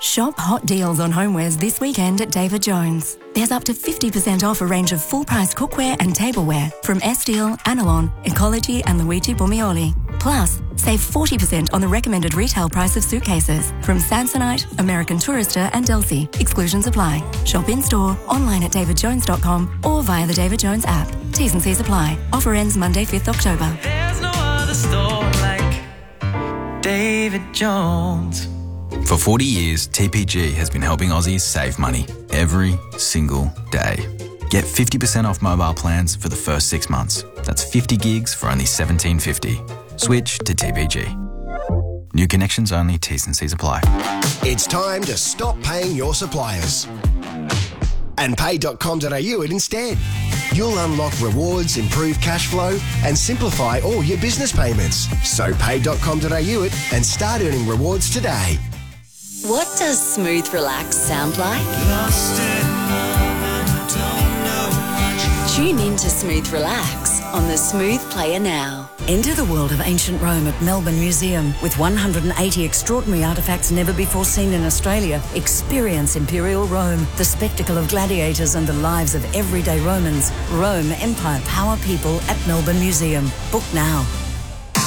Shop hot deals on homewares this weekend at David Jones. There's up to 50% off a range of full-price cookware and tableware from Estil, Anilon, Ecology and Luigi Bumioli. Plus, save 40% on the recommended retail price of suitcases from Samsonite, American Tourister and Delsey. Exclusions apply. Shop in-store, online at davidjones.com or via the David Jones app. T's and C's apply. Offer ends Monday, 5th October. There's no other store like David Jones. For 40 years, TPG has been helping Aussies save money every single day. Get 50% off mobile plans for the first 6 months. That's 50 gigs for only $17.50. Switch to TPG. New connections only, T's and C's apply. It's time to stop paying your suppliers and pay.com.au it instead. You'll unlock rewards, improve cash flow and simplify all your business payments. So pay.com.au it and start earning rewards today. What does smooth relax sound like? Tune in to Smooth Relax on the Smooth Player now. Enter the world of ancient Rome at Melbourne Museum. With 180 extraordinary artefacts never before seen in Australia, experience Imperial Rome, the spectacle of gladiators and the lives of everyday Romans. Rome, Empire, Power, People at Melbourne Museum. Book now.